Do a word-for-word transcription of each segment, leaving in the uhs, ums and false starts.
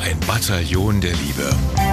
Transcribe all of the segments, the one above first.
Ein Bataillon der Liebe.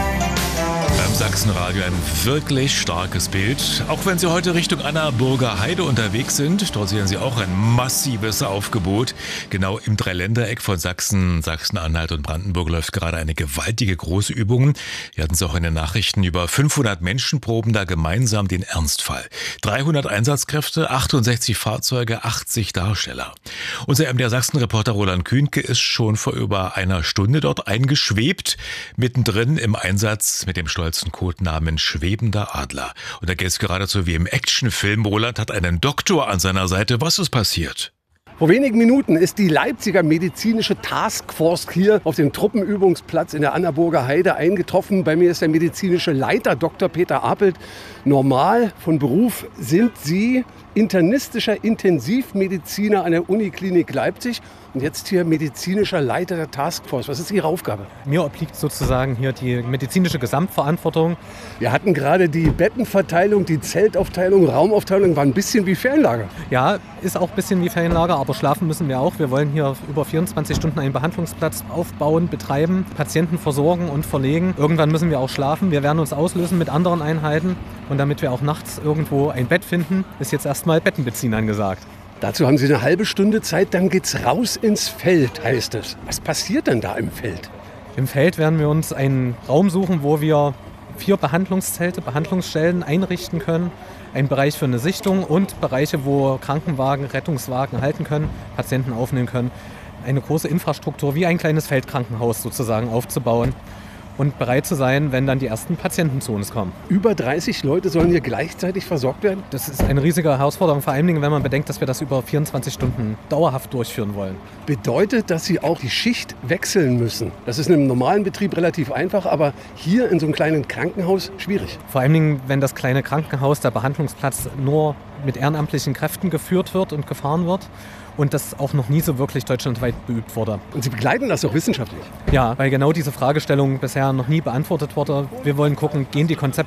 Beim Sachsenradio ein wirklich starkes Bild. Auch wenn Sie heute Richtung Annaburger Heide unterwegs sind, dort sehen Sie auch ein massives Aufgebot. Genau im Dreiländereck von Sachsen, Sachsen-Anhalt und Brandenburg läuft gerade eine gewaltige große Übung. Wir hatten es auch in den Nachrichten. Über fünfhundert Menschen proben da gemeinsam den Ernstfall. dreihundert Einsatzkräfte, achtundsechzig Fahrzeuge, achtzig Darsteller. Unser M D R Sachsen-Reporter Roland Kühnke ist schon vor über einer Stunde dort eingeschwebt. Mittendrin im Einsatz mit dem stolzen Codenamen Schwebender Adler. Und da geht es geradezu wie im Actionfilm. Roland hat einen Doktor an seiner Seite. Was ist passiert? Vor wenigen Minuten ist die Leipziger medizinische Taskforce hier auf dem Truppenübungsplatz in der Annaburger Heide eingetroffen. Bei mir ist der medizinische Leiter Doktor Peter Apelt. Normal von Beruf sind Sie internistischer Intensivmediziner an der Uniklinik Leipzig und jetzt hier medizinischer Leiter der Taskforce. Was ist Ihre Aufgabe? Mir obliegt sozusagen hier die medizinische Gesamtverantwortung. Wir hatten gerade die Bettenverteilung, die Zeltaufteilung, Raumaufteilung, war ein bisschen wie Ferienlager. Ja, ist auch ein bisschen wie Ferienlager, aber schlafen müssen wir auch. Wir wollen hier über vierundzwanzig Stunden einen Behandlungsplatz aufbauen, betreiben, Patienten versorgen und verlegen. Irgendwann müssen wir auch schlafen. Wir werden uns auslösen mit anderen Einheiten. Und damit wir auch nachts irgendwo ein Bett finden, ist jetzt erstmal Betten beziehen angesagt. Dazu haben Sie eine halbe Stunde Zeit, dann geht's raus ins Feld, heißt es. Was passiert denn da im Feld? Im Feld werden wir uns einen Raum suchen, wo wir vier Behandlungszelte, Behandlungsstellen einrichten können. Ein Bereich für eine Sichtung und Bereiche, wo Krankenwagen, Rettungswagen halten können, Patienten aufnehmen können. Eine große Infrastruktur, wie ein kleines Feldkrankenhaus sozusagen aufzubauen. Und bereit zu sein, wenn dann die ersten Patienten zu uns kommen. Über dreißig Leute sollen hier gleichzeitig versorgt werden? Das ist eine riesige Herausforderung, vor allen Dingen, wenn man bedenkt, dass wir das über vierundzwanzig Stunden dauerhaft durchführen wollen. Bedeutet, dass Sie auch die Schicht wechseln müssen? Das ist in einem normalen Betrieb relativ einfach, aber hier in so einem kleinen Krankenhaus schwierig. Vor allen Dingen, wenn das kleine Krankenhaus, der Behandlungsplatz, nur mit ehrenamtlichen Kräften geführt wird und gefahren wird. Und das auch noch nie so wirklich deutschlandweit beübt wurde. Und Sie begleiten das auch wissenschaftlich? Ja, weil genau diese Fragestellung bisher noch nie beantwortet wurde. Wir wollen gucken, gehen die Konzepte